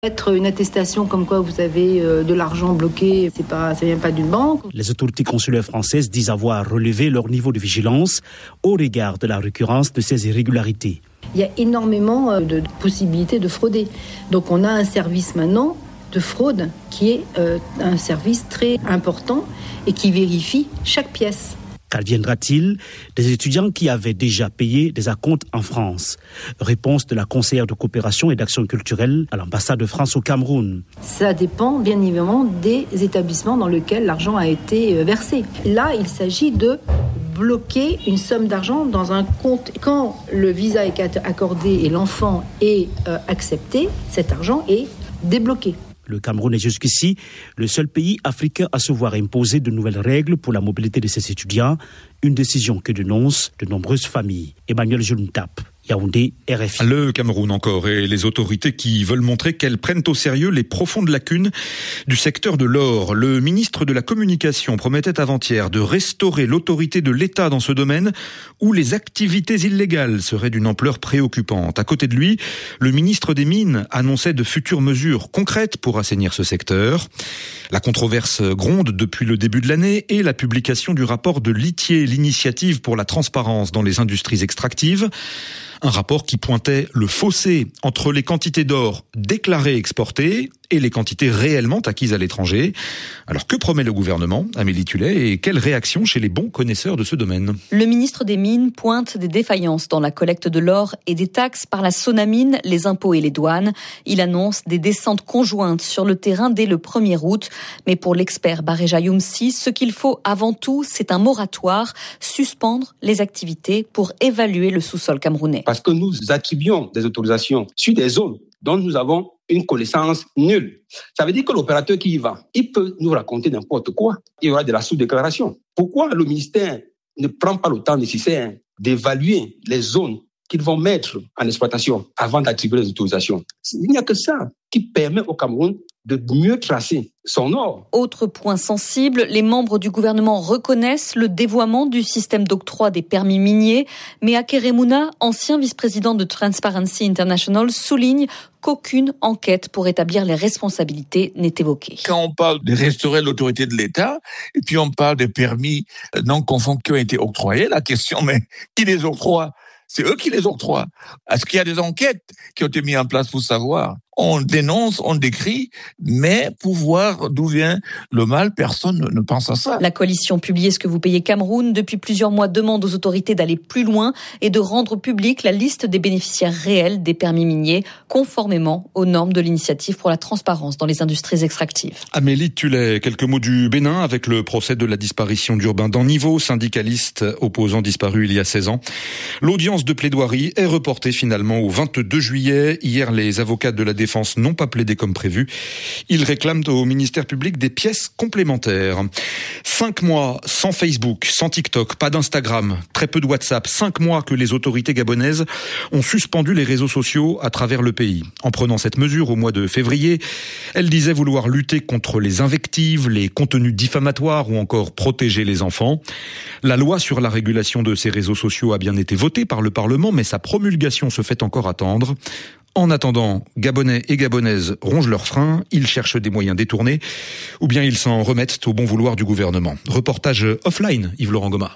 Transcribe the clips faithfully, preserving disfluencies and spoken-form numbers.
Être une attestation comme quoi vous avez euh, de l'argent bloqué, c'est pas, ça vient pas d'une banque. Les autorités consulaires françaises disent avoir relevé leur niveau de vigilance au regard de la récurrence de ces irrégularités. Il y a énormément de possibilités de frauder. Donc on a un service maintenant de fraude qui est euh, un service très important et qui vérifie chaque pièce. Qu'adviendra-t-il des étudiants qui avaient déjà payé des acomptes en France? Réponse de la conseillère de coopération et d'action culturelle à l'ambassade de France au Cameroun. Ça dépend bien évidemment des établissements dans lesquels l'argent a été versé. Là, il s'agit de bloquer une somme d'argent dans un compte. Quand le visa est accordé et l'enfant est euh, accepté, cet argent est débloqué. Le Cameroun est jusqu'ici le seul pays africain à se voir imposer de nouvelles règles pour la mobilité de ses étudiants, une décision que dénoncent de nombreuses familles. Emmanuel Juntap, Yaoundé, R F I. Le Cameroun encore et les autorités qui veulent montrer qu'elles prennent au sérieux les profondes lacunes du secteur de l'or. Le ministre de la Communication promettait avant-hier de restaurer l'autorité de l'État dans ce domaine où les activités illégales seraient d'une ampleur préoccupante. À côté de lui, le ministre des Mines annonçait de futures mesures concrètes pour assainir ce secteur. La controverse gronde depuis le début de l'année et la publication du rapport de l'ITIE, l'initiative pour la transparence dans les industries extractives. Un rapport qui pointait le fossé entre les quantités d'or déclarées exportées et les quantités réellement acquises à l'étranger. Alors que promet le gouvernement, Amélie Tullet, et quelle réaction chez les bons connaisseurs de ce domaine? Le ministre des Mines pointe des défaillances dans la collecte de l'or et des taxes par la Sonamine, les impôts et les douanes. Il annonce des descentes conjointes sur le terrain dès le premier août. Mais pour l'expert Bareja Youmsi, ce qu'il faut avant tout, c'est un moratoire, suspendre les activités pour évaluer le sous-sol camerounais. Parce que nous attribuons des autorisations sur des zones dont nous avons une connaissance nulle. Ça veut dire que l'opérateur qui y va, il peut nous raconter n'importe quoi. Il y aura de la sous-déclaration. Pourquoi le ministère ne prend pas le temps nécessaire d'évaluer les zones qu'ils vont mettre en exploitation avant d'attribuer les autorisations? Il n'y a que ça qui permet au Cameroun de mieux tracer son or. Autre point sensible, les membres du gouvernement reconnaissent le dévoiement du système d'octroi des permis miniers, mais Akeremouna, ancien vice-président de Transparency International, souligne qu'aucune enquête pour établir les responsabilités n'est évoquée. Quand on parle de restaurer l'autorité de l'État, et puis on parle des permis non conformes qui ont été octroyés, la question, mais qui les octroie? C'est eux qui les octroient. Est-ce qu'il y a des enquêtes qui ont été mises en place pour savoir? On dénonce, on décrit, mais pour voir d'où vient le mal, personne ne pense à ça. La coalition Publiez ce que vous payez Cameroun, depuis plusieurs mois, demande aux autorités d'aller plus loin et de rendre publique la liste des bénéficiaires réels des permis miniers, conformément aux normes de l'initiative pour la transparence dans les industries extractives. Amélie Tullet, quelques mots du Bénin avec le procès de la disparition d'Urbain Danniveau, syndicaliste opposant disparu il y a seize ans. L'audience de plaidoirie est reportée finalement au vingt-deux juillet. Hier, les avocats de la défense n'ont pas plaidé comme prévu. Ils réclament au ministère public des pièces complémentaires. Cinq mois sans Facebook, sans TikTok, pas d'Instagram, très peu de WhatsApp. Cinq mois que les autorités gabonaises ont suspendu les réseaux sociaux à travers le pays. En prenant cette mesure au mois de février, elles disaient vouloir lutter contre les invectives, les contenus diffamatoires ou encore protéger les enfants. La loi sur la régulation de ces réseaux sociaux a bien été votée par le Parlement, mais sa promulgation se fait encore attendre. En attendant, Gabonais et Gabonaises rongent leurs freins, ils cherchent des moyens détournés, ou bien ils s'en remettent au bon vouloir du gouvernement. Reportage offline, Yves-Laurent Goma.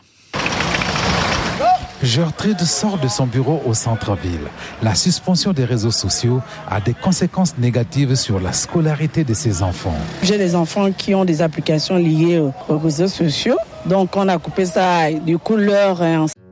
Gertrude sort de son bureau au centre-ville. La suspension des réseaux sociaux a des conséquences négatives sur la scolarité de ses enfants. J'ai des enfants qui ont des applications liées aux réseaux sociaux, donc on a coupé ça, du coup leur